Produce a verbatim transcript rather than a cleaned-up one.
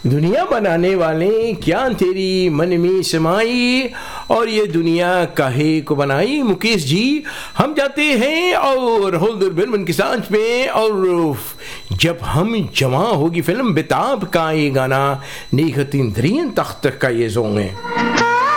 दुनिया बनाने वाले क्या तेरी मन में समाई, और ये दुनिया काहे को बनाई। मुकेश जी, हम जाते हैं और राहुल दुर्बिन के साथ में, और जब हम जमा होगी फिल्म बेताब का ये गाना, नीखत इंद्रियन तख्त का ये जोंग है।